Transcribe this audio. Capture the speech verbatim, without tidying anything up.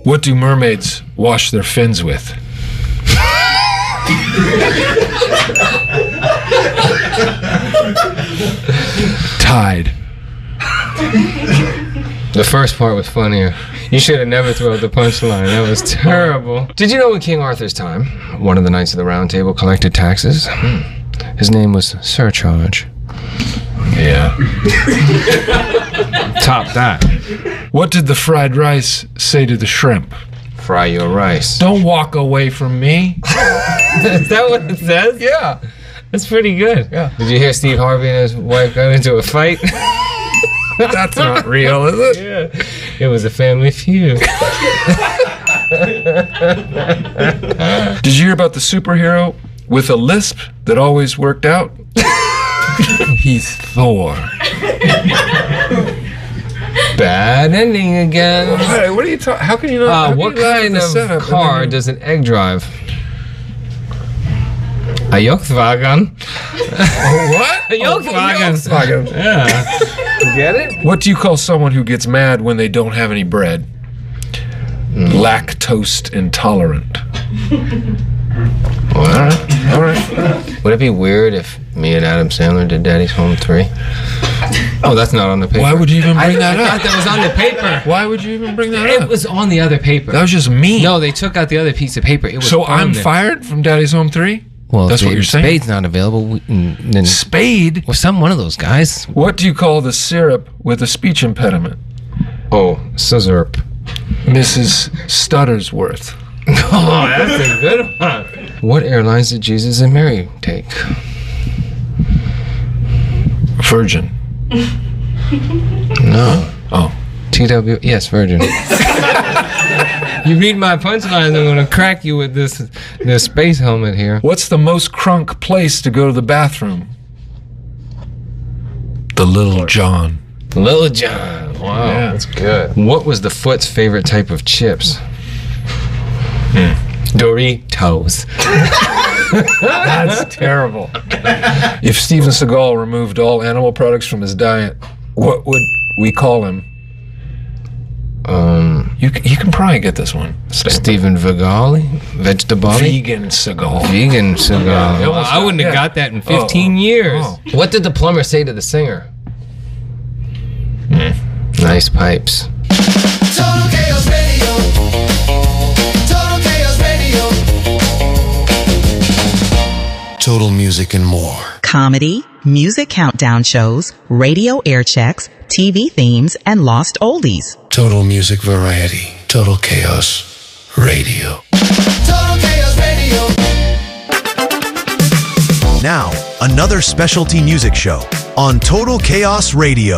What do mermaids wash their fins with? Tide. The first part was funnier. You should have never thrown the punchline. That was terrible. Did you know in King Arthur's time, one of the knights of the Round Table collected taxes? Hmm. His name was Surcharge. Yeah. Top that. What did the fried rice say to the shrimp? Fry your rice. Don't walk away from me. Is that what it says? Yeah. That's pretty good. Yeah. Did you hear Steve Harvey and his wife got into a fight? That's not real, is it? Yeah. It was a family feud. Did you hear about the superhero with a lisp that always worked out? He's Thor. Bad ending again. Hey, what are you talking? How can you not? Uh, what kind of car does an egg drive? A Volkswagen. Oh, what? A Volkswagen. Volkswagen. Yeah. Get it? What do you call someone who gets mad when they don't have any bread? Mm. Lactose intolerant. All right. All right. Would it be weird if me and Adam Sandler did Daddy's Home three? Oh, that's not on the paper. Why would you even bring I, that I up? thought that was on the paper. Why would you even bring that It up? was on the other paper. That was just mean. No, they took out the other piece of paper. It was so on I'm there. fired from Daddy's Home three? Well, that's what you're saying? Spade's not available. We, mm, then Spade? Well, some one of those guys. What do you call the syrup with a speech impediment? Oh, Scissorp. Missus Stuttersworth. Oh, that's a good one. What airlines did Jesus and Mary take? Virgin. No. Oh. T W. Yes, Virgin. You read my punchlines, I'm gonna crack you with this this space helmet here. What's the most crunk place to go to the bathroom? The Little John. Little John. Wow, Yeah. that's good. What was the Foot's favorite type of chips? Hmm. Doritos. That's terrible. If Steven Seagal removed all animal products from his diet, what would we call him? Um, you can, you can probably get this one. Stephen Vigali? Vegetable? Vegan Seagal. Vegan Seagal. Yeah, Well, I wouldn't have yeah. got that in fifteen Oh, years. oh. What did the plumber say to the singer? Mm. Nice pipes. Total Chaos Radio. Total Chaos Radio. Total music and more. Comedy, music countdown shows, radio air checks, T V themes, and lost oldies. Total music variety. Total Chaos Radio. Total Chaos Radio. Now, another specialty music show on Total Chaos Radio.